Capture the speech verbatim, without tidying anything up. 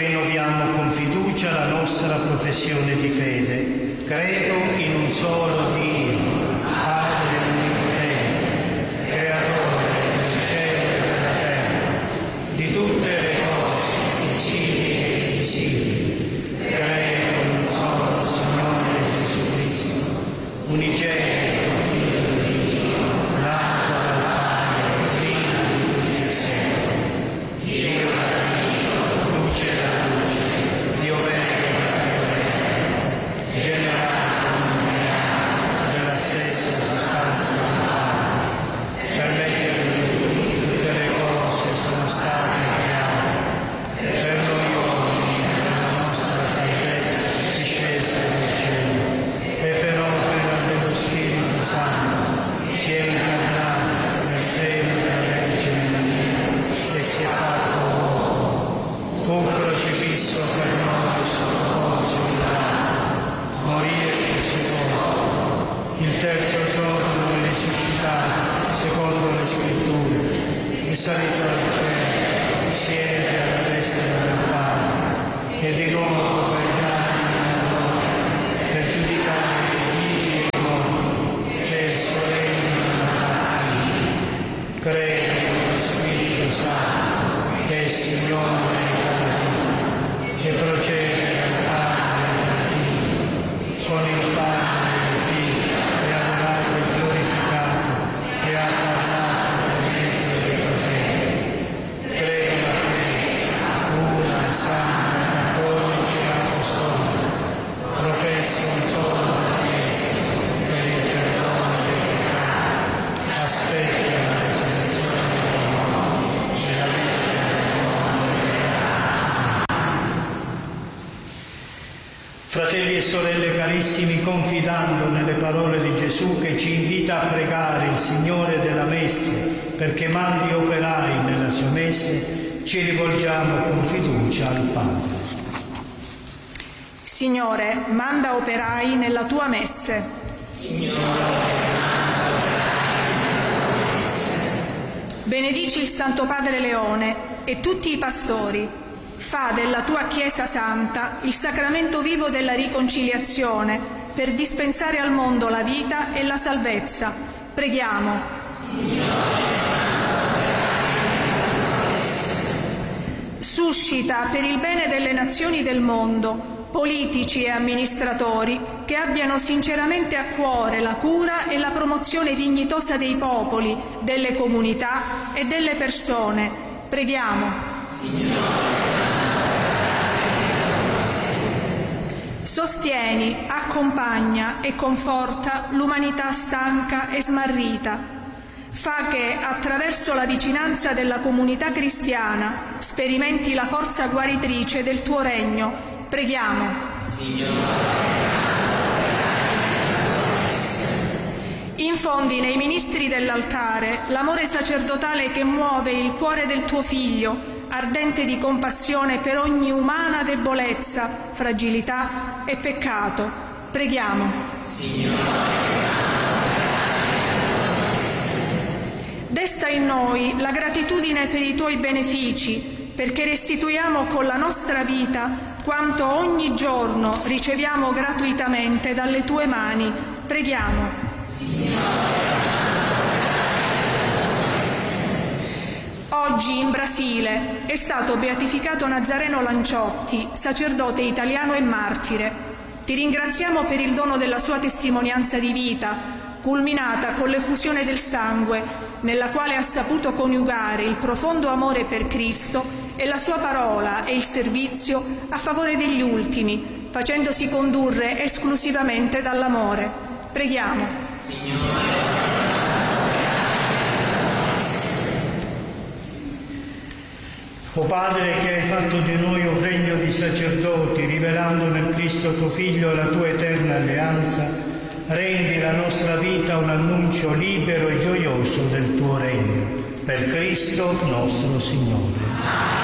rinnoviamo con fiducia la nostra professione di fede. Credo in un solo Dio, Padre onnipotente, creatore del cielo e della terra, di tutte le cose visibili e invisibili. Credo in un solo Signore Gesù Cristo, unigenito Figlio di Dio, nato dal Padre prima di tutti i secoli, Dio da Dio, luce da luce, Dio vero da Dio vero, generato e della stessa sostanza del Padre, per mezzo di Lui tutte le cose sono state create, per noi uomini, per la nostra salvezza discesa dal cielo, e per opera dello Spirito Santo si è incarnato nel seno della Vergine Maria e si è fatto uomo, fu crocifisso per noi sotto Ponzio Pilato, morì e fu sepolto, il terzo giorno è risuscitato secondo le Scritture, è salito al cielo, siede alla destra del Padre e di nuovo verrà in gloria per giudicare i vivi e i morti, che il suo regno non avrà fine. Credo nello Spirito Santo, che è Signore della vita, che procede dal Padre e dal Figlio, con il Padre e il Figlio, è adorato e glorificato, e ha parlato per mezzo dei profeti. Credo la Chiesa, una, santa, cattolica e apostolica, professo un solo Battesimo per il perdono dei peccati, aspetto la resurrezione dei morti e la vita Fratelli e sorelle carissimi, confidando nelle parole di Gesù che ci invita a pregare il Signore della Messe perché mandi operai nella sua Messe, ci rivolgiamo con fiducia al Padre. Signore, manda operai nella tua Messe. Signore, manda operai nella tua Messe. Benedici il Santo Padre Leone e tutti i pastori. Fa della tua Chiesa Santa il sacramento vivo della riconciliazione per dispensare al mondo la vita e la salvezza. Preghiamo. Signore, manda operai nella tua Messe. Suscita per il bene delle nazioni del mondo politici e amministratori che abbiano sinceramente a cuore la cura e la promozione dignitosa dei popoli, delle comunità e delle persone. Preghiamo. Signore, sostieni, accompagna e conforta l'umanità stanca e smarrita. Fa che, attraverso la vicinanza della comunità cristiana, sperimenti la forza guaritrice del tuo regno. Preghiamo. Signore, infondi nei ministri dell'altare l'amore sacerdotale che muove il cuore del tuo Figlio, ardente di compassione per ogni umana debolezza, fragilità e peccato. Preghiamo. Signore, desta in noi la gratitudine per i tuoi benefici, perché restituiamo con la nostra vita quanto ogni giorno riceviamo gratuitamente dalle tue mani. Preghiamo. Oggi in Brasile è stato beatificato Nazareno Lanciotti, sacerdote italiano e martire. Ti ringraziamo per il dono della sua testimonianza di vita, culminata con l'effusione del sangue, nella quale ha saputo coniugare il profondo amore per Cristo e la sua parola e il servizio a favore degli ultimi, facendosi condurre esclusivamente dall'amore. Preghiamo. Signore, O Padre, che hai fatto di noi un regno di sacerdoti, rivelando nel Cristo tuo Figlio la tua eterna alleanza, rendi la nostra vita un annuncio libero e gioioso del tuo regno. Per Cristo nostro Signore.